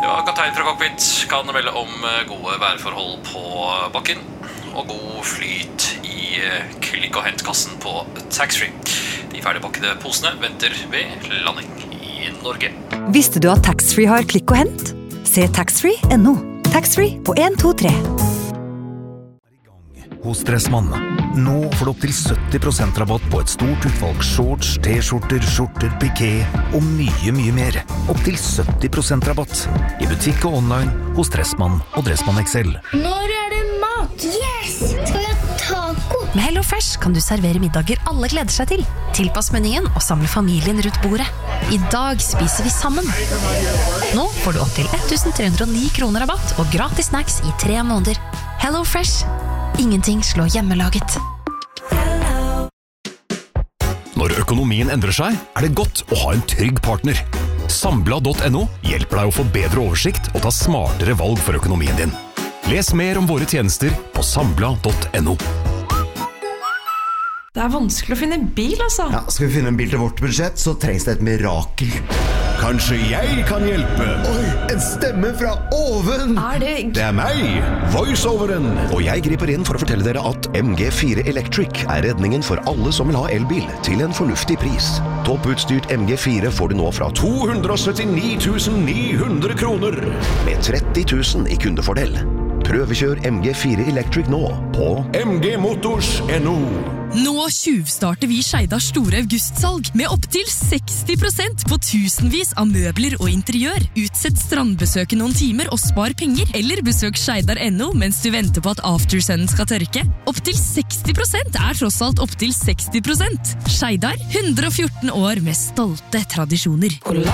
Ja, kaptein fra cockpit kan melde om gode værforhold på bakken og god flyt i klikk- og hentkassen på taxfree. De ferdigpakkede posene venter ved landing i Norge. Visste du at taxfree har klikk og hent? Se taxfree.no. Taxfree på 1, 2, 3. Hos Dressmann. Nå får du opp til 70% rabatt på et stort utvalg shorts, t-skjorter, skjorter, piké og mye mer. Opp til 70% rabatt. I butikk og online hos Dressmann og Dressmann XL. Når det mat? Yes! Skal vi ha taco? Med HelloFresh kan du servere middager alle gleder seg til. Tilpass menyen og samle familien rundt bordet. I dag spiser vi sammen. Nå får du opp til 1309 kroner rabatt og gratis snacks i 3 måneder. HelloFresh. Ingenting slår hjemmelaget. Når økonomien endrer seg, det godt å ha en trygg partner. Sambla.no hjelper deg å få bedre oversikt og ta smartere valg for økonomien din. Les mer om våre tjenester på sambla.no. Det vanskelig å finne bil, altså. Ja, skal vi finne en bil til vårt budsjett, så trengs det et mirakel. Kanskje jeg kan hjelpe? Oi, en stemme fra oven! Det meg, voiceoveren. Og jeg griper inn for å fortelle dere at MG4 Electric redningen for alle som vil ha elbil til en fornuftig pris. Topputstyrt MG4 får du nå fra 279 900 kroner. Med 30 000 i kundefordel. Prøvekjør MG4 Electric nå på mgmotors.no. Nå tjuvstarter vi Skeidars store augustsalg med opp til 60% på tusenvis av møbler og interiør. Utsett strandbesøket noen timer og spar penger, eller besøk Skeidar.no mens du venter på at aftersunnen skal tørke. Opp til 60% tross alt opp til 60%. Skeidar, 114 år med stolte tradisjoner.